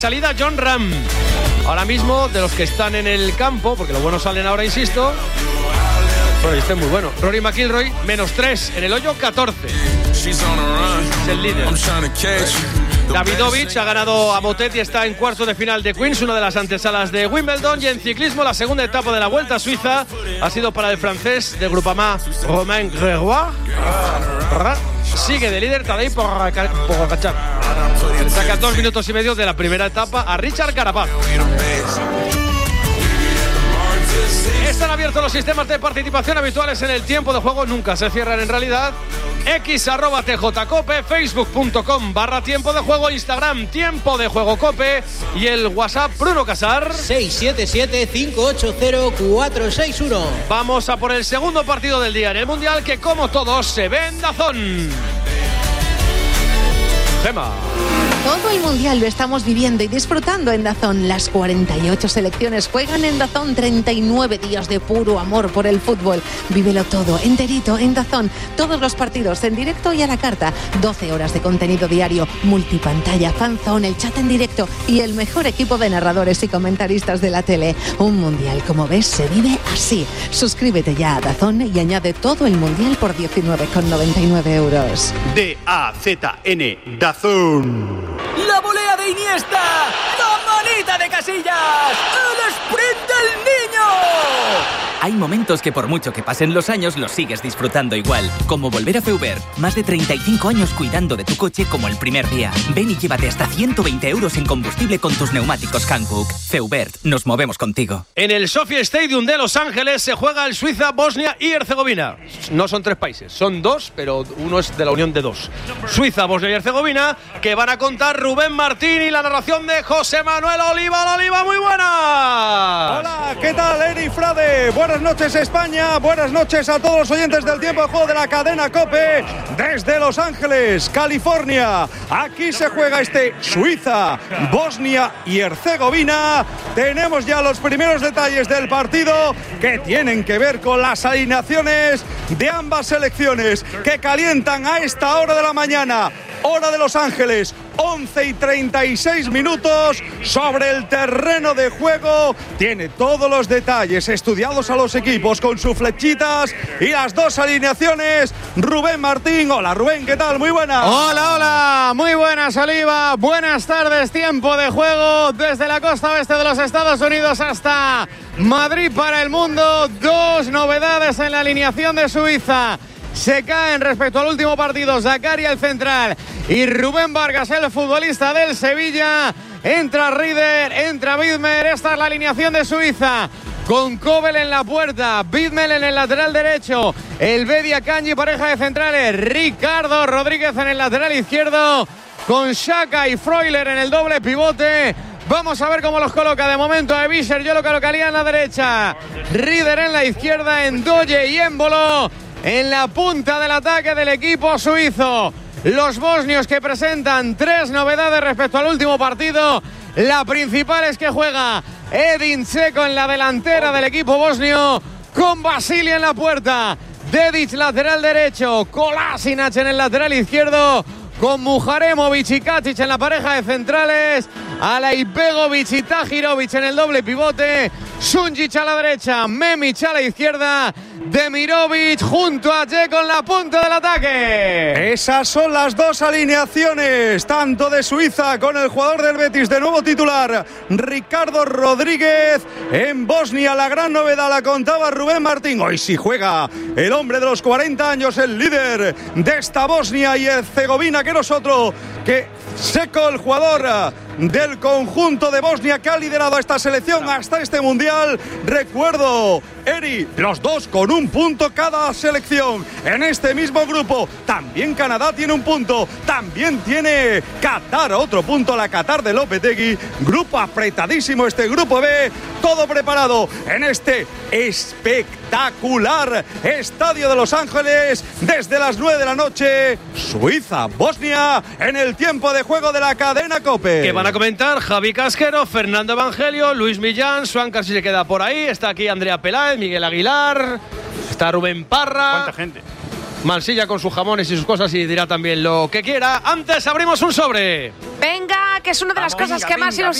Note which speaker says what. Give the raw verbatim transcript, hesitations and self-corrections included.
Speaker 1: Salida Jon Rahm. Ahora mismo, de los que están en el campo, porque los buenos salen ahora, insisto. Bueno, este es muy bueno. Rory McIlroy, menos tres en el hoyo catorce. Es el líder. Davidovich ha ganado a Motet y está en cuartos de final de Queens, una de las antesalas de Wimbledon. Y en ciclismo, la segunda etapa de la Vuelta a Suiza ha sido para el francés de Groupama, Romain Grégoire. Sigue de líder Tadej Pogačar. Le saca dos minutos y medio de la primera etapa a Richard Carapaz. Están abiertos los sistemas de participación habituales en el tiempo de juego, nunca se cierran en realidad. X arroba tjcope, facebook.com barra tiempo de juego, Instagram tiempo de juego cope y el WhatsApp Bruno Casar
Speaker 2: seis siete siete, cinco ocho cero, cuatro seis uno.
Speaker 1: Vamos a por el segundo partido del día en el Mundial, que como todos se ve en DAZN. Gema.
Speaker 3: Todo el Mundial lo estamos viviendo y disfrutando en DAZN. Las cuarenta y ocho selecciones juegan en DAZN. treinta y nueve días de puro amor por el fútbol. Vívelo todo, enterito, en DAZN. Todos los partidos en directo y a la carta. doce horas de contenido diario, multipantalla, fanzone, el chat en directo y el mejor equipo de narradores y comentaristas de la tele. Un Mundial, como ves, se vive así. Suscríbete ya a DAZN y añade todo el Mundial por diecinueve con noventa y nueve euros.
Speaker 4: D A Z N, DAZN.
Speaker 2: La volea de Iniesta, la manita de Casillas, el sprint del niño.
Speaker 5: Hay momentos que por mucho que pasen los años los sigues disfrutando igual, como volver a Feubert. Más de treinta y cinco años cuidando de tu coche como el primer día. Ven y llévate hasta ciento veinte euros en combustible con tus neumáticos Hankook. Feubert, nos movemos contigo.
Speaker 1: En el Sophia Stadium de Los Ángeles se juega el Suiza, Bosnia y Herzegovina. No son tres países, son dos, pero uno es de la unión de dos. Suiza, Bosnia y Herzegovina, que van a contar Rubén Martín y la narración de José Manuel Oliva. ¡Hola, Oliva, muy buenas!
Speaker 6: Hola, ¿qué tal, Eri Frade? Buenas noches, España. Buenas noches a todos los oyentes del tiempo de juego de la cadena COPE desde Los Ángeles, California. Aquí se juega este Suiza, Bosnia y Herzegovina. Tenemos ya los primeros detalles del partido que tienen que ver con las alineaciones de ambas selecciones que calientan a esta hora de la mañana, hora de Los Ángeles. once y treinta y seis minutos sobre el terreno de juego. Tiene todos los detalles estudiados a los equipos con sus flechitas y las dos alineaciones. Rubén Martín. Hola, Rubén, ¿qué tal? Muy buenas.
Speaker 7: Hola, hola. Muy buenas, Oliva. Buenas tardes. Tiempo de juego desde la costa oeste de los Estados Unidos hasta Madrid para el mundo. Dos novedades en la alineación de Suiza. Se caen respecto al último partido Zakaria, el central, y Rubén Vargas, el futbolista del Sevilla. Entra Rieder, entra Widmer. Esta es la alineación de Suiza, con Kobel en la puerta, Widmer en el lateral derecho, el Bedia Kanji, pareja de centrales, Ricardo Rodríguez en el lateral izquierdo, con Xhaka y Freuler en el doble pivote. Vamos a ver cómo los coloca de momento a Visser. Yo lo colocaría en la derecha, Rieder en la izquierda, Ndoye y Embolo en la punta del ataque del equipo suizo. Los bosnios, que presentan tres novedades respecto al último partido. La principal es que juega Edin Dzeko en la delantera del equipo bosnio, con Vasili en la puerta, Dedic lateral derecho, Kolasinac en el lateral izquierdo, con Muharemovic y Katic en la pareja de centrales, Alaibegovic y Tahirovic en el doble pivote, Sunjic a la derecha, Memic a la izquierda, Demirovic junto a Dzeko en la punta del ataque.
Speaker 6: Esas son las dos alineaciones, tanto de Suiza, con el jugador del Betis de nuevo titular, Ricardo Rodríguez. En Bosnia la gran novedad la contaba Rubén Martín. Hoy sí juega el hombre de los cuarenta años, el líder de esta Bosnia y Herzegovina, que nosotros, que Dzeko, el jugador del conjunto de Bosnia que ha liderado a esta selección hasta este Mundial. Recuerdo, Eri, los dos con un punto cada selección en este mismo grupo. También Canadá tiene un punto, también tiene Qatar otro punto, la Qatar de Lopetegui. Grupo apretadísimo este grupo B, todo preparado en este espectacular estadio de Los Ángeles desde las nueve de la noche. Suiza, Bosnia en el tiempo de juego de la cadena COPE.
Speaker 1: Que van a comentar Javi Casquero, Fernando Evangelio, Luis Millán, Suancar si se queda por ahí, está aquí Andrea Peláez, Miguel Aguilar, está Rubén Parra.
Speaker 4: ¿Cuánta gente?
Speaker 1: Mansilla con sus jamones y sus cosas y dirá también lo que quiera. Antes abrimos un sobre.
Speaker 8: Venga, que es una de las
Speaker 9: Vamos,
Speaker 8: cosas
Speaker 9: venga,
Speaker 8: que más
Speaker 9: venga,